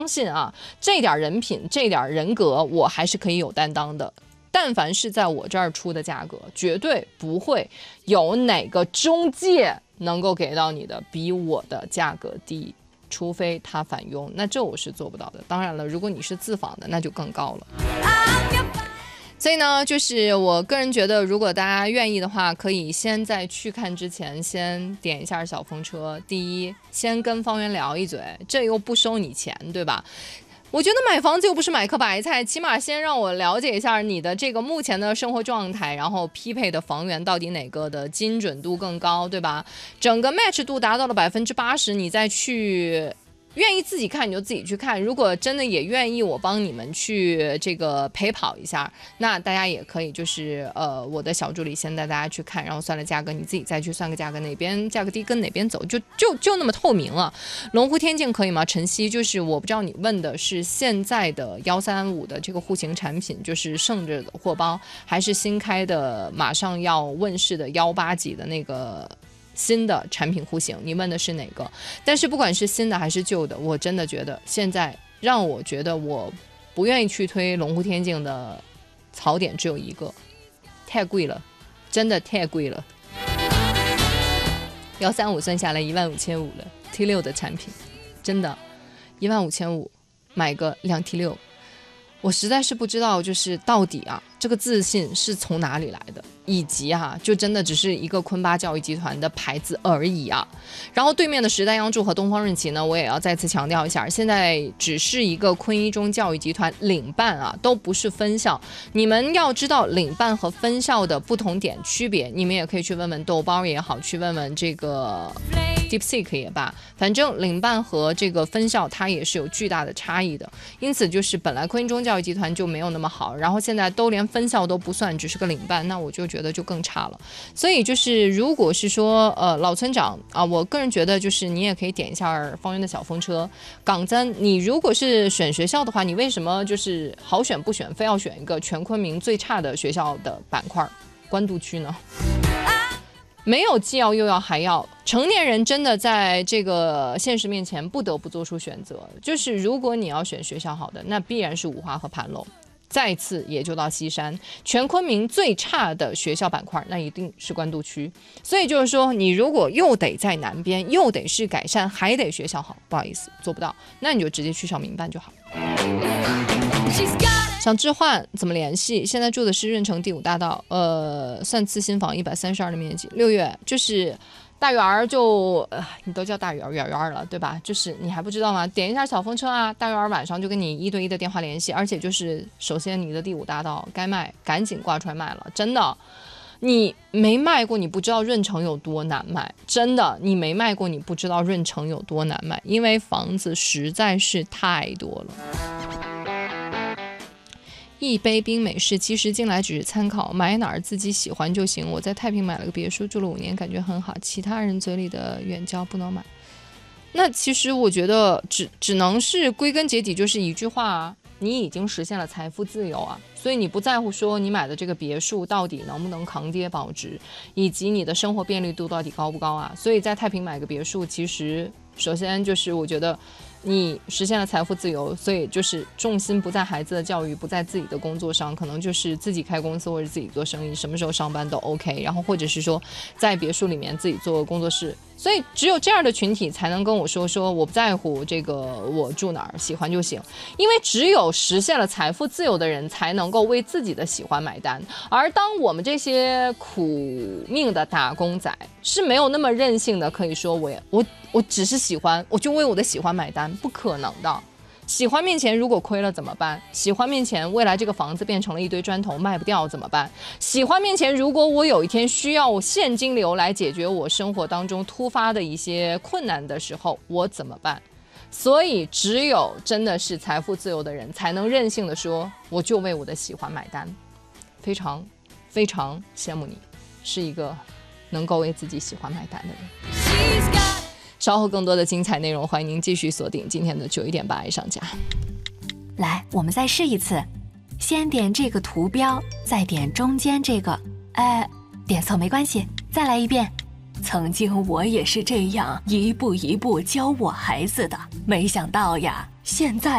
信啊，这点人品、这点人格，我还是可以有担当的。但凡是在我这儿出的价格，绝对不会有哪个中介能够给到你的比我的价格低，除非他返佣，那这我是做不到的。当然了，如果你是自访的，那就更高了。所以呢，就是我个人觉得，如果大家愿意的话，可以先在去看之前先点一下小风车。第一，先跟方圆聊一嘴，这又不收你钱，对吧？我觉得买房子又不是买颗白菜，起码先让我了解一下你的这个目前的生活状态，然后匹配的房源到底哪个的精准度更高，对吧？整个 match 度达到了80%，你再去愿意自己看你就自己去看，如果真的也愿意我帮你们去这个陪跑一下，那大家也可以就是我的小助理先带大家去看，然后算了价格，你自己再去算个价格，哪边价格低跟哪边走，就那么透明了。龙湖天境可以吗？晨曦，就是我不知道你问的是现在的135的这个户型产品，就是剩着的货包，还是新开的马上要问世的18级的那个新的产品户型，你问的是哪个？但是不管是新的还是旧的，我真的觉得现在让我觉得我不愿意去推龙湖天境的槽点只有一个，太贵了，真的太贵了。135算下来15500了 ，T6 的产品，真的15500买个2 T6，我实在是不知道，就是到底啊，这个自信是从哪里来的，以及就真的只是一个坤巴教育集团的牌子而已啊。然后对面的时代央筑和东方润奇呢，我也要再次强调一下，现在只是一个坤一中教育集团领办啊，都不是分校。你们要知道领办和分校的不同点区别，你们也可以去问问豆包也好，去问问这个DeepSeek 也罢，反正领办和这个分校它也是有巨大的差异的。因此就是本来坤一中教育集团就没有那么好，然后现在都连分校都不算，只是个领办，那我就觉得就更差了。所以就是如果是说老村长啊，我个人觉得就是你也可以点一下方圆的小风车。港增，你如果是选学校的话，你为什么就是好选不选，非要选一个全昆明最差的学校的板块官渡区呢？没有既要又要还要，成年人真的在这个现实面前不得不做出选择，就是如果你要选学校好的，那必然是五华和盘龙，再次也就到西山。全昆明最差的学校板块那一定是官渡区，所以就是说你如果又得在南边，又得是改善，还得学校好，不好意思做不到，那你就直接去小民办就好。想置换怎么联系？现在住的是润城第5大道，算次新房132的面积。6月就是大园就你都叫大园了，对吧？就是你还不知道吗？点一下小风车啊，大园晚上就跟你1对1的电话联系，而且就是首先你的第5大道该卖赶紧挂出来卖了，真的。你没卖过，你不知道润城有多难卖，真的，你没卖过，你不知道润城有多难卖，因为房子实在是太多了。一杯冰美式，其实进来只是参考，买哪儿自己喜欢就行。我在太平买了个别墅，住了5年，感觉很好。其他人嘴里的远郊不能买。那其实我觉得只能是归根结底就是一句话啊，你已经实现了财富自由啊，所以你不在乎说你买的这个别墅到底能不能扛跌保值，以及你的生活便利度到底高不高啊。所以在太平买个别墅，其实首先就是我觉得你实现了财富自由，所以就是重心不在孩子的教育，不在自己的工作上，可能就是自己开公司或者自己做生意，什么时候上班都 OK， 然后或者是说在别墅里面自己做工作室，所以只有这样的群体才能跟我说我不在乎这个我住哪儿，喜欢就行，因为只有实现了财富自由的人才能够为自己的喜欢买单，而当我们这些苦命的打工仔是没有那么任性的，可以说我只是喜欢，我就为我的喜欢买单，不可能的。喜欢面前如果亏了怎么办？喜欢面前未来这个房子变成了一堆砖头卖不掉怎么办？喜欢面前如果我有一天需要现金流来解决我生活当中突发的一些困难的时候，我怎么办？所以只有真的是财富自由的人才能任性的说，我就为我的喜欢买单。非常非常羡慕你，是一个能够为自己喜欢买单的人。稍后更多的精彩内容，欢迎您继续锁定今天的91.8爱上家。 来，我们再试一次，先点这个图标，再点中间这个，点错没关系，再来一遍。曾经我也是这样一步一步教我孩子的，没想到呀，现在